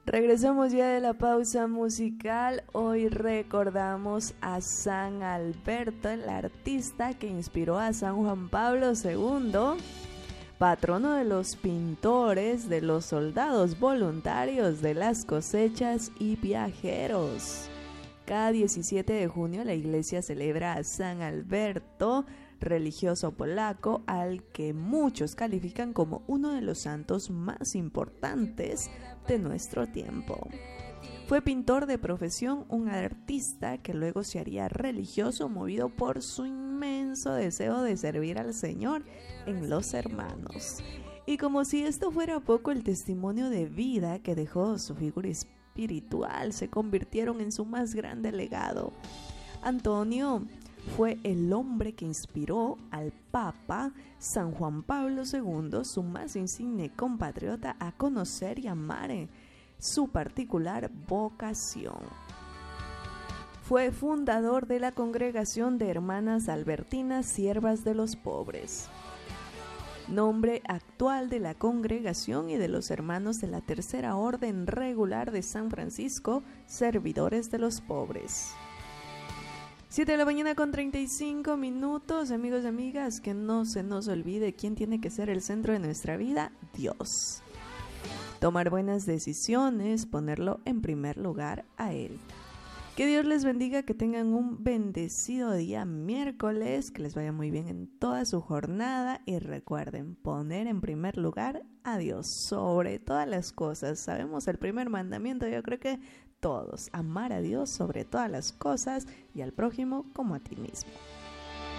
Regresamos ya de la pausa musical. Hoy recordamos a San Alberto, el artista que inspiró a San Juan Pablo II, patrono de los pintores, de los soldados voluntarios, de las cosechas y viajeros. Cada 17 de junio la iglesia celebra a San Alberto, religioso polaco al que muchos califican como uno de los santos más importantes de nuestro tiempo. Fue pintor de profesión, un artista que luego se haría religioso movido por su inmenso deseo de servir al Señor en los hermanos. Y como si esto fuera poco, el testimonio de vida que dejó su figura espiritual se convirtieron en su más grande legado. Antonio fue el hombre que inspiró al Papa San Juan Pablo II, su más insigne compatriota, a conocer y amar su particular vocación. Fue fundador de la Congregación de Hermanas Albertinas Siervas de los Pobres, nombre actual de la congregación, y de los hermanos de la Tercera Orden Regular de San Francisco, Servidores de los Pobres. 7 de la mañana con 35 minutos, amigos y amigas, que no se nos olvide quién tiene que ser el centro de nuestra vida: Dios. Tomar buenas decisiones, ponerlo en primer lugar a Él. Que Dios les bendiga, que tengan un bendecido día miércoles, que les vaya muy bien en toda su jornada y recuerden poner en primer lugar a Dios sobre todas las cosas. Sabemos el primer mandamiento, yo creo que todos, amar a Dios sobre todas las cosas y al prójimo como a ti mismo.